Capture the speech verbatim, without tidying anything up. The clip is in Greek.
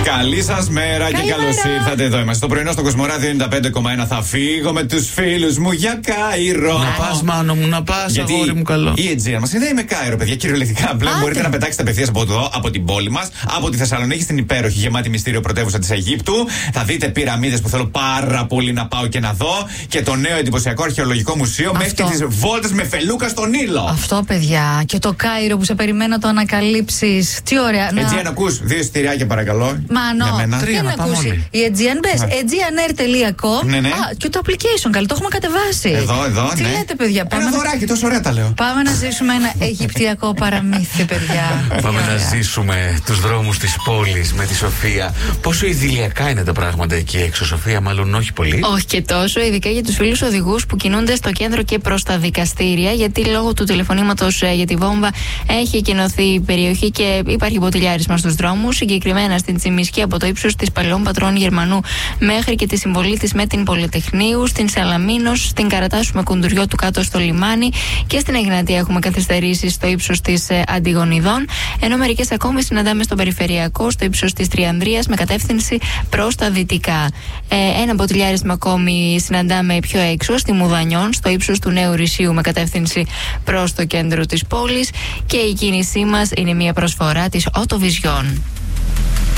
Καλή σας μέρα και καλώς ήρθατε εδώ. Είμαστε στο πρωινό στο Κοσμοράδιο ενενήντα πέντε κόμμα ένα. Θα φύγω με τους φίλους μου για Κάιρο. Να πας, Μάνο μου, να πας, αγόρι μου καλό. Η Αιτζία μας είναι με Κάιρο, παιδιά, κυριολεκτικά. Πλέον μπορείτε να πετάξετε απευθείας από εδώ, από την πόλη μας, από τη Θεσσαλονίκη, στην υπέροχη γεμάτη μυστήριο πρωτεύουσα της Αιγύπτου. Θα δείτε πυραμίδες που θέλω πάρα πολύ να πάω και να δω. Και το νέο εντυπωσιακό αρχαιολογικό μουσείο. Αυτό. Μέχρι και τις βόλτες με φελούκα στον Ήλο. Αυτό, παιδιά. Και το Κάιρο που σε περιμένω να το ανακαλύψεις. Τι ωραία. Αιτζία, να ακούς δύο εισιτηριάκια παρακαλώ. Μάνο, τρία να πάμε όλοι. Η Aegean μπες, aegean air τελεία com. Ναι, ναι. Α, και το application, καλή, το έχουμε κατεβάσει. Εδώ, εδώ, Τι ναι. λέτε, παιδιά, πάμε. Ένα να... δωράκι, τόσο ωραία τα λέω. Πάμε να ζήσουμε ένα αιγυπτιακό παραμύθι, παιδιά. Πάμε να ζήσουμε τους δρόμους της πόλης με τη Σοφία. Πόσο ιδηλιακά είναι τα πράγματα εκεί έξω, Σοφία, μάλλον όχι πολύ. Όχι και τόσο, ειδικά για τους φίλους οδηγούς που κινούνται στο κέντρο και προς τα δικαστήρια, γιατί λόγω του τηλεφωνήματος για τη βόμβα έχει εκενωθεί η περιοχή και υπάρχει μποτιλιάρισμα στους δρόμους, συγκεκριμένα στην Τσιμισκή από το ύψος της Παλαιών Πατρών Γερμανού μέχρι και τη συμβολή της με την Πολυτεχνείου, στην Σαλαμίνος, στην Καρατάσου με Κουντουριό του κάτω στο λιμάνι και στην Εγνατία έχουμε καθυστερήσεις στο ύψος της ε, Αντιγονιδών, ενώ μερικές ακόμη συναντάμε στο Περιφερειακό, στο ύψος της Τριανδρίας με κατεύθυνση προς τα δυτικά. Ε, ένα μποτιλιάρισμα ακόμη συναντάμε πιο έξω, στη Μουδανιών, στο ύψος του Νέου Ρησίου με κατεύθυνση προς το κέντρο της πόλης και η κίνησή μας είναι μια προσφορά της Autovision.